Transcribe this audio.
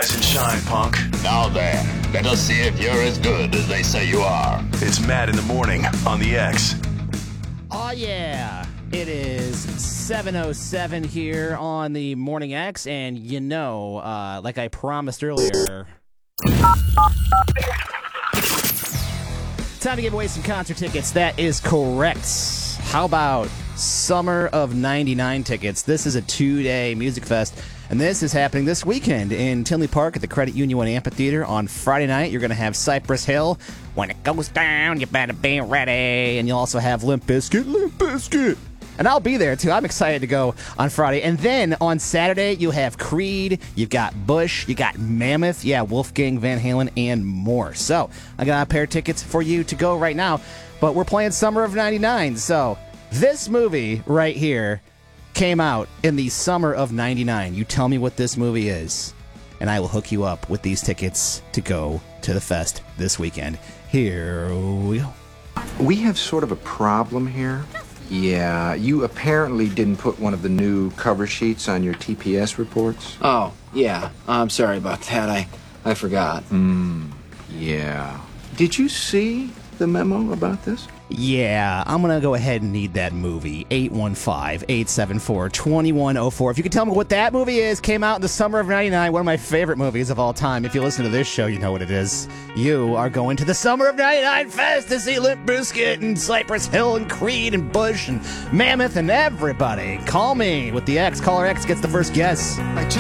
Rise and shine, punk. Now then, let us see if you're as good as they say you are. It's Matt in the morning on the X. Oh, yeah. It is 7:07 here on the Morning X, and like I promised earlier, time to give away some concert tickets. That is correct. How about Summer of 99 tickets? This is a 2-day music fest, and this is happening this weekend in Tinley Park at the Credit Union 1 Amphitheater. On Friday night, you're going to have Cypress Hill. When it goes down, you better be ready. And you'll also have Limp Bizkit. And I'll be there, too. I'm excited to go on Friday. And then on Saturday, you have Creed, you've got Bush, you got Mammoth, Wolfgang Van Halen, and more. So I got a pair of tickets for you to go right now. But we're playing Summer of 99. So this movie right here came out in the summer of 99. You tell me what this movie is, and I will hook you up with these tickets to go to the fest this weekend. Here we go. We have sort of a problem here. Yeah, you apparently didn't put one of the new cover sheets on your TPS reports. Oh, yeah. I'm sorry about that. I forgot. Yeah. Did you see the memo about this? Yeah, I'm going to go ahead and need that movie. 815-874-2104. If you can tell me what that movie is, came out in the summer of 99, one of my favorite movies of all time. If you listen to this show, you know what it is. You are going to the Summer of 99 Fest to see Limp Bizkit and Cypress Hill and Creed and Bush and Mammoth and everybody. Call me with the X. Caller X gets the first guess.